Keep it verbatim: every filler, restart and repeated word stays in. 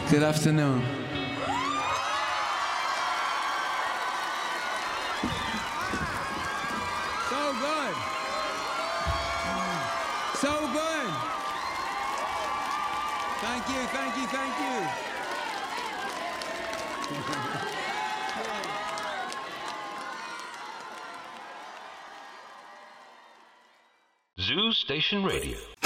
Good afternoon. So good. So good. Thank you, thank you, thank you. Zoo Station Radio.